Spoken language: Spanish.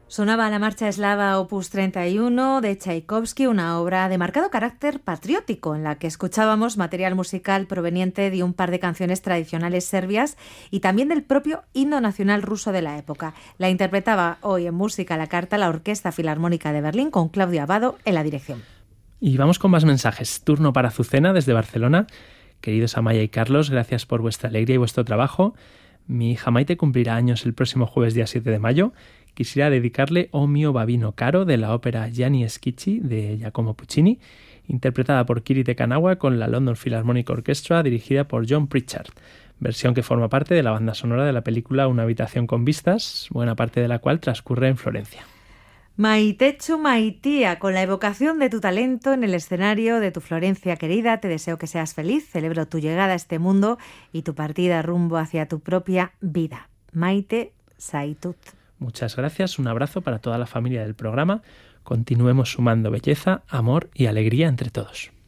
Sonaba la marcha eslava Opus 31 de Tchaikovsky, una obra de marcado carácter patriótico en la que escuchábamos material musical proveniente de un par de canciones tradicionales serbias y también del propio himno nacional ruso de la época. La interpretaba hoy en Música a la Carta la Orquesta Filarmónica de Berlín con Claudio Abado en la dirección. Y vamos con más mensajes. Turno para Azucena desde Barcelona. Queridos Amaya y Carlos, gracias por vuestra alegría y vuestro trabajo. Mi hija Maite cumplirá años el próximo jueves día 7 de mayo. Quisiera dedicarle O mio babino caro de la ópera Gianni Schicchi de Giacomo Puccini, interpretada por Kiri Te Kanawa con la London Philharmonic Orchestra dirigida por John Pritchard, versión que forma parte de la banda sonora de la película Una habitación con vistas, buena parte de la cual transcurre en Florencia. Maitechu Maitia, con la evocación de tu talento en el escenario de tu Florencia querida, te deseo que seas feliz, celebro tu llegada a este mundo y tu partida rumbo hacia tu propia vida. Maite Saitut. Muchas gracias, un abrazo para toda la familia del programa. Continuemos sumando belleza, amor y alegría entre todos.